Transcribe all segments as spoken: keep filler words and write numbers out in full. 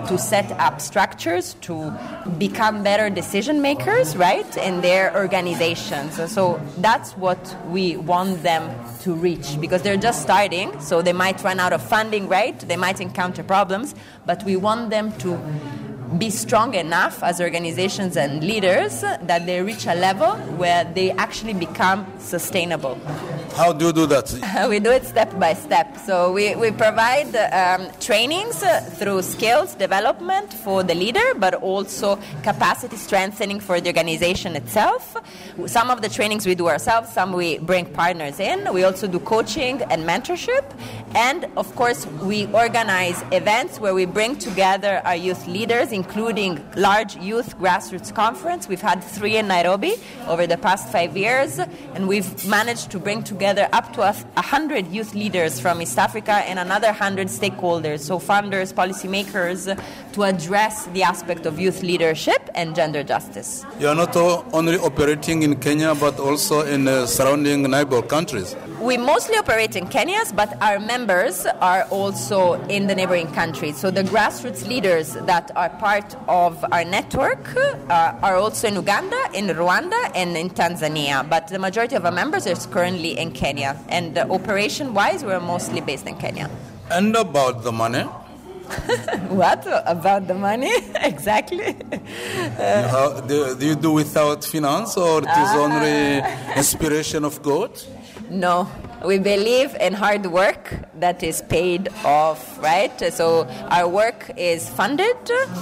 to set up structures to become better decision makers, right, in their organizations. So that's what we want them to reach, because they're just starting, so they might run out of funding, right? They might encounter problems, but we want them to be strong enough as organizations and leaders that they reach a level where they actually become sustainable. How do you do that? We do it step by step. So we, we provide um, trainings uh, through skills development for the leader, but also capacity strengthening for the organization itself. Some of the trainings we do ourselves, some we bring partners in. We also do coaching and mentorship. And, of course, we organize events where we bring together our youth leaders, including large youth grassroots conference. We've had three in Nairobi over the past five years, and we've managed to bring together up to a hundred youth leaders from East Africa and another hundred stakeholders, so funders, policymakers, to address the aspect of youth leadership and gender justice. You are not only operating in Kenya, but also in uh, surrounding neighbor countries. We mostly operate in Kenya, but our members are also in the neighboring countries. So the grassroots leaders that are part of our network uh, are also in Uganda, in Rwanda, and in Tanzania. But the majority of our members are currently in Kenya. And uh, operation-wise, we're mostly based in Kenya. And about the money? What about the money? Exactly. Uh, How, do, do you do without finance, or it is uh, only inspiration of God? No, we believe in hard work that is paid off, right? So our work is funded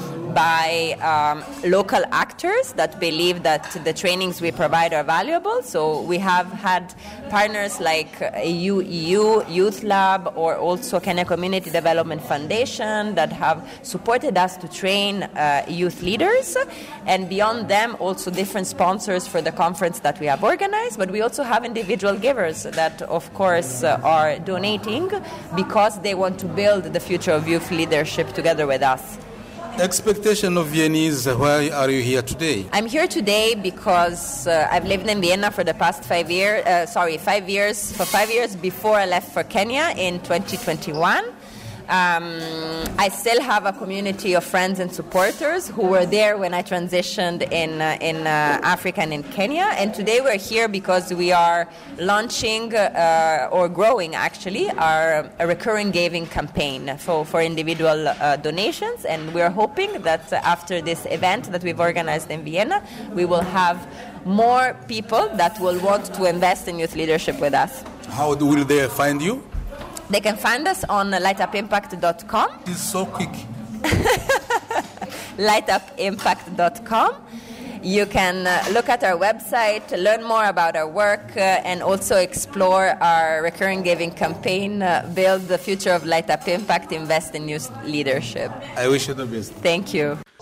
by um, local actors that believe that the trainings we provide are valuable. So we have had partners like U E U, Youth Lab, or also Kenya Community Development Foundation that have supported us to train uh, youth leaders. And beyond them, also different sponsors for the conference that we have organized. But we also have individual givers that, of course, uh, are donating because they want to build the future of youth leadership together with us. Expectation of Viennese, why are you here today? I'm here today because uh, I've lived in Vienna for the past five years, uh, sorry, five years, for five years before I left for Kenya in twenty twenty-one. Um, I still have a community of friends and supporters who were there when I transitioned in uh, in uh, Africa and in Kenya. And today we're here because we are launching uh, or growing, actually, our a recurring giving campaign for, for individual uh, donations. And we're hoping that after this event that we've organized in Vienna, we will have more people that will want to invest in youth leadership with us. How do, will they find you? They can find us on light up impact dot com. It's so quick. light up impact dot com. You can uh, look at our website, learn more about our work, uh, and also explore our recurring giving campaign, uh, Build the Future of Light Up Impact, Invest in Youth Leadership. I wish you the best. Thank you.